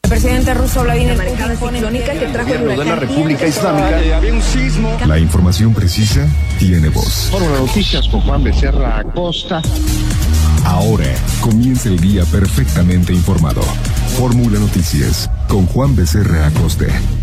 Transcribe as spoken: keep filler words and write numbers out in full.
presidente ruso Vladimir Putin ciclónica que trajo el de la República Islámica. Había un sismo. La información precisa tiene voz. Fórmula Noticias con Juan Becerra Acosta. Ahora comienza el día perfectamente informado. Fórmula Noticias con Juan Becerra Acosta.